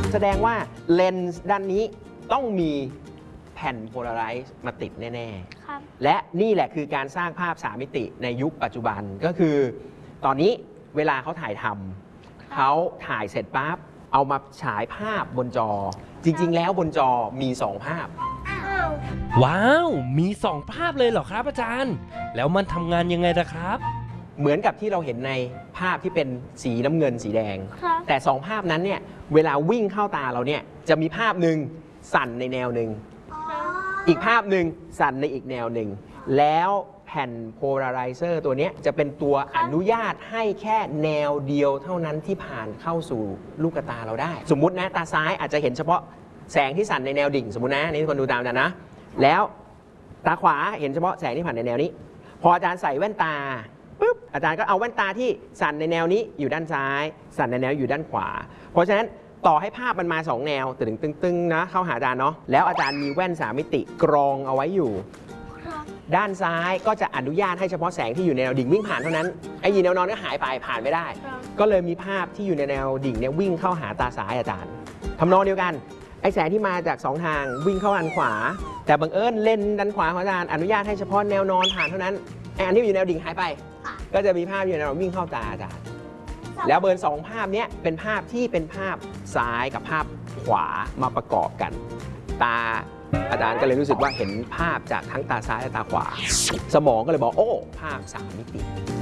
แสดงว่าเลนส์ด้านนี้ต้องมีแผ่นโพลาไรซ์มาติดแน่ๆและนี่แหละคือการสร้างภาพ3มิติในยุคปัจจุบันก็คือตอนนี้เวลาเขาถ่ายทำเขาถ่ายเสร็จปั๊บเอามาฉายภาพบนจอจริงๆแล้วบนจอมี2ภาพว้าวมี2ภาพเลยเหรอครับอาจารย์แล้วมันทำงานยังไงล่ะครับเหมือนกับที่เราเห็นในภาพที่เป็นสีน้ำเงินสีแดงแต่2ภาพนั้นเนี่ยเวลาวิ่งเข้าตาเราเนี่ยจะมีภาพหนึ่งสั่นในแนวหนึ่งอีกภาพหนึ่งสั่นในอีกแนวหนึ่งแล้วแผ่นโพลาไรเซอร์ตัวนี้จะเป็นตัวอนุญาตให้แค่แนวเดียวเท่านั้นที่ผ่านเข้าสู่ลูกตาเราได้สมมุตินะตาซ้ายอาจจะเห็นเฉพาะแสงที่สั่นในแนวดิ่งสมมุตินะนี่คนดูตามอาจารย์นะแล้วตาขวาเห็นเฉพาะแสงที่ผ่านในแนวนี้พออาจารย์ใส่แว่นตาปุ๊บอาจารย์ก็เอาแว่นตาที่สั่นในแนวนี้อยู่ด้านซ้ายสั่นในแนวอยู่ด้านขวาเพราะฉะนั้นต่อให้ภาพมันมา2แนวตึงๆนะเข้าหาอาจารย์เนาะแล้วอาจารย์มีแว่น3มิติกรองเอาไว้อยู่ด้านซ้ายก็จะอนุญาตให้เฉพาะแสงที่อยู่ในแนวดิ่งวิ่งผ่านเท่านั้นไอ้ยีแนวนอนก็หายไปผ่านไม่ได้ก็เลยมีภาพที่อยู่ในแนวดิ่งเนี่ยวิ่งเข้าหาตาซ้ายอาจารย์ทำนองเดียวกันไอ้แสงที่มาจาก2ทางวิ่งเข้าด้านขวาแต่บังเอิญเลนด้านขวาของอาจารย์อนุญาตให้เฉพาะแนวนอนผ่านเท่านั้นไอ้อันที่อยู่แนวดิ่งหายไปก็จะมีภาพอยู่ในแนววิ่งเข้าตาอาจารย์แล้วเบิร์น2ภาพนี้เป็นภาพที่เป็นภาพซ้ายกับภาพขวามาประกอบกันตาอาจารย์ก็เลยรู้สึกว่าเห็นภาพจากทั้งตาซ้ายและตาขวาสมองก็เลยบอกโอ้ภาพ3มิติ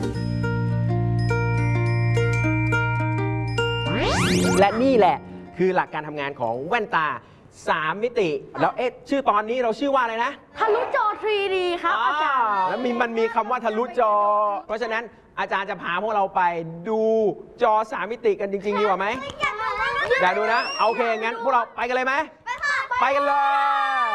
และนี่แหละคือหลักการทำงานของแว่นตา3มิติแล้วชื่อตอนนี้เราชื่อว่าอะไรนะทะลุจอ 3D ครับอาจารย์แล้วมันมีคำว่าทะลุจอเพราะฉะนั้นอาจารย์จะพาพวกเราไปดูจอ3มิติกันจริงๆดีกว่าไหมอยากดูนะโอเคงั้นพวกเราไปกันเลยไหมไปกันเลย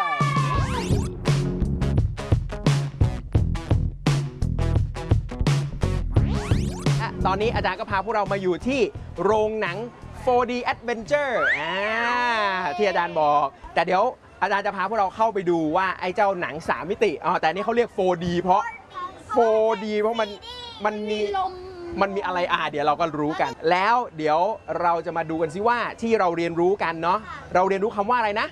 ตอนนี้อาจารย์ก็พาพวกเรามาอยู่ที่โรงหนัง 4D Adventure ที่อาจารย์บอกแต่เดี๋ยวอาจารย์จะพาพวกเราเข้าไปดูว่าไอ้เจ้าหนัง3มิติแต่นี่เขาเรียก 4D เพราะ 4D เพราะมันมีอะไรเดี๋ยวเราก็รู้กันแล้วเดี๋ยวเราจะมาดูกันซิว่าที่เราเรียนรู้กันเนาะเราเรียนรู้คำว่าอะไรนะ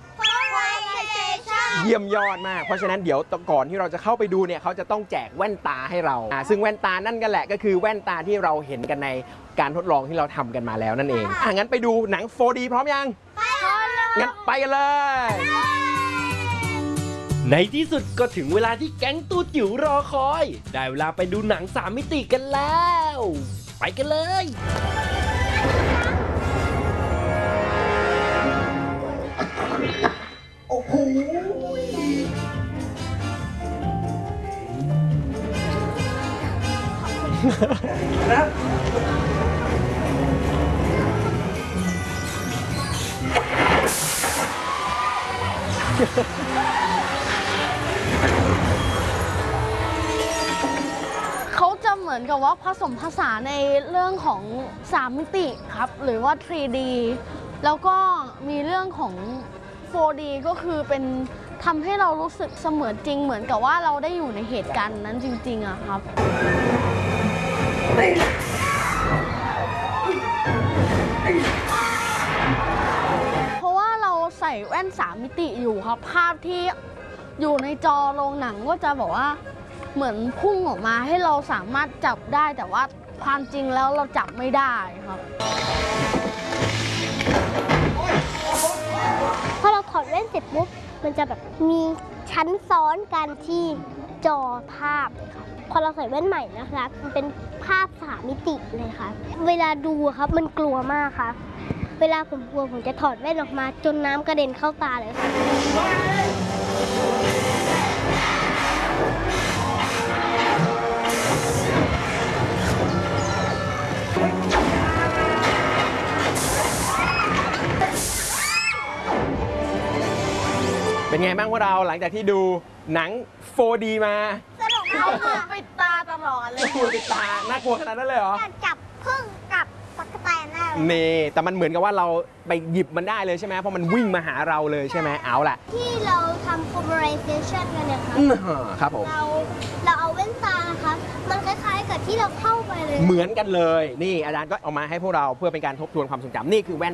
เยี่ยมยอดมากเพราะฉะนั้นเดี๋ยวก่อนที่เราจะเข้าไปดูเนี่ยเขาจะต้องแจกแว่นตาให้เราซึ่งแว่นตานั่นกันแหละก็คือแว่นตาที่เราเห็นกันในการทดลองที่เราทำกันมาแล้วนั่นเองงั้นไปดูหนัง 4D พร้อมยังงั้นไปกันเลยในที่สุดก็ถึงเวลาที่แก๊งตูจิ๋วรอคอยได้เวลาไปดูหนัง3มิติกันแล้วไปกันเลยโอ้โหครับเขาจะเหมือนกับว่าผสมผสานในเรื่องของ3มิติครับหรือว่า 3D แล้วก็มีเรื่องของ 4D ก็คือเป็นทำให้เรารู้สึกเสมือนจริงเหมือนกับว่าเราได้อยู่ในเหตุการณ์นั้นจริงๆอะครับเพราะว่าเราใส่แว่น3มิติอยู่ครับภาพที่อยู่ในจอโรงหนังก็จะบอกว่าเหมือนพุ่งออกมาให้เราสามารถจับได้แต่ว่าความจริงแล้วเราจับไม่ได้ครับพอเราถอดแว่นเสร็จปุ๊บมันจะแบบมีชั้นซ้อนกันที่จอภาพเลยครับพอเราใส่แว่นใหม่นะคะมันเป็นภาพ3มิติเลยค่ะเวลาดูครับมันกลัวมากค่ะเวลาผมกลัวผมจะถอดแว่นออกมาจนน้ำกระเด็นเข้าตาเลยค่ะเป็นไงบ้างพวกเราหลังจากที่ดูหนัง 4D มาสนุกมากค่ะปิดตาตลอดเลยปิดตาน่ากลัวขนาดนั้นเลยเหรอจับพึ่งกับตั๊กแตนได้นี่แต่มันเหมือนกับว่าเราไปหยิบมันได้เลยใช่ไหมเพราะมันวิ่งมาหาเราเลยใช่ไหมเอาล่ะที่เราทำ polarization กันเนี่ยครับผมเราเอาแว่นตาครับมันคล้ายๆกับที่เราเข้าไปเลยเหมือนกันเลยนี่อาจารย์ก็เอามาให้พวกเราเพื่อเป็นการทบทวนความทรงจำนี่คือแว่น